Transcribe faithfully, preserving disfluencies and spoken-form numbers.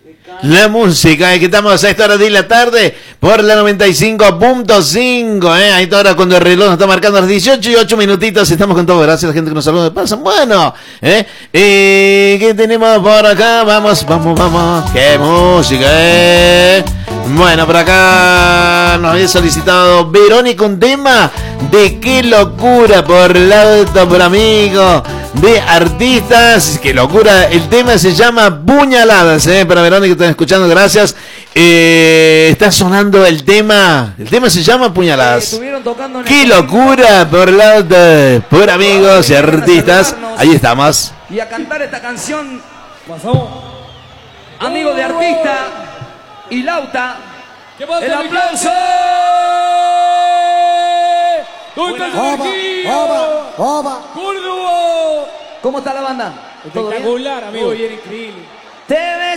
La música, eh, que estamos a esta hora de la tarde por la noventa y cinco punto cinco, eh, a esta hora cuando el reloj nos está marcando las dieciocho y ocho minutitos, estamos con todo, gracias a la gente que nos saluda de paso. Bueno, eh, eh, ¿qué tenemos por acá? Vamos, vamos, vamos, qué música, eh. Bueno, por acá nos había solicitado Verónica un tema de Qué Locura por Lauta, por amigo de artistas. Qué locura, el tema se llama Puñaladas, eh, para Verónica que están escuchando, gracias. Eh, está sonando el tema, el tema se llama Puñaladas. Qué locura por Lauta, por amigos y artistas. Ahí estamos. Y a cantar esta canción, amigo de artista y Lauta. El aplauso. ¿Cómo está la banda? Espectacular, amigo. Muy bien, increíble. Te ves